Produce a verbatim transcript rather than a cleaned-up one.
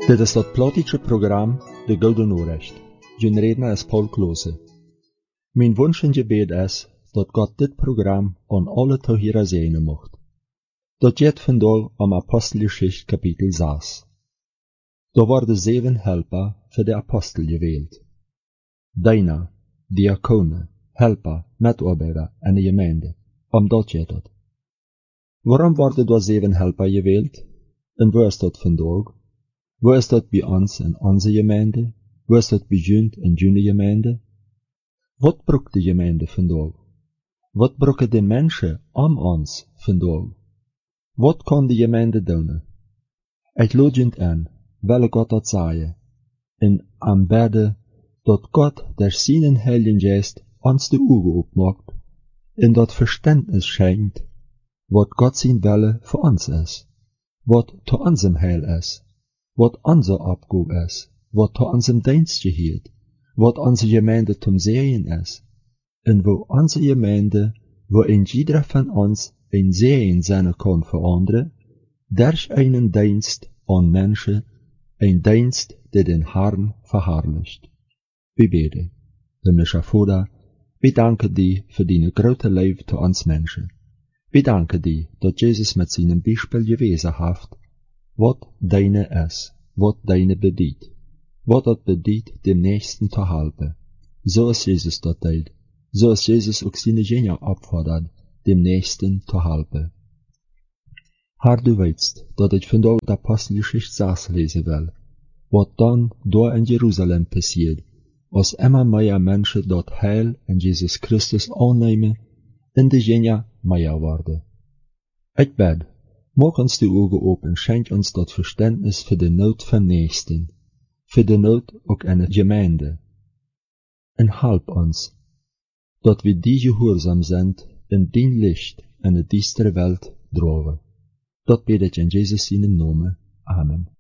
Dit is dat plotische program De Gouden Noorrecht. Jun redner is Paul Klose. Mijn wunsch en gebed is dat God dit program aan alle tohira zegenen mocht. Dat jet vandaag am Apostelgeschichte kapitel zes. Da worden zeven helper voor de apostel gewählt. Diener, diakonen, helper, medarbeiter en de gemeente. Om dat jet dat. Waarom worden da zeven helper gewählt? En waar is dat vandaag? Waar is dat bij ons in onze gemeente? Waar is dat bij junt in junne gemeente? Wat broekt de gemeente vandaag? Wat broeken de mensen om ons vandaag? Wat kan de gemeente doen? Ik lood junt aan, wel God dat zei, en aanbidden dat God der zijn Heiligen Geest ons de ogen opmaakt, en dat verständnis schenkt, wat God zijn wille voor ons is, wat te onzem heil is, wat onze opgave is, wat te onzem dienst geheert, wat onze gemeente zum Sehen is, en wo onze gemeente, wo een ieder van ons een Sehen zijn kan veranderen, durch einen Dienst an Menschen, ein Dienst, der den Herrn verherrlicht. Wir beten. Himmlischer Vater, wir danken dir für deine große Liebe zu uns Menschen. Wir danken dir, dass Jesus mit seinem Beispiel gewesen hat, was deine ist, was deine bedeutet, was das bedeutet, dem Nächsten zu helfen. So ist Jesus das tut, so ist Jesus auch seine Jünger abfordert, dem Nächsten zu helfen. Herr, du weißt, dass ich von dort Apostelgeschichte sechs lesen will, was dann da in Jerusalem passiert, als immer mehr Menschen dort Heil in Jesus Christus annehmen, in die Jünger mehr werden. Ich bete, mach uns die Augen auf und schenk uns das Verständnis für die Not vom Nächsten, für die Not auch in der Gemeinde. Und help uns, dass wir die gehorsam sind, in dein Licht in die düstere Welt dragen. Dat bid ik in Jezus in Namen. Amen.